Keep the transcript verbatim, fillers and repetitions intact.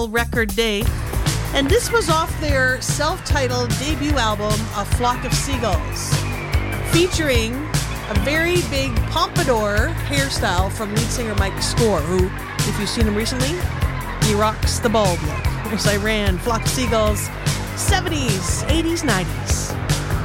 record day. And this was off their self-titled debut album, A Flock of Seagulls, featuring a very big pompadour hairstyle from lead singer Mike Score, who, if you've seen him recently, he rocks the bald look. It was Iran, Flock of Seagulls, seventies, eighties, nineties.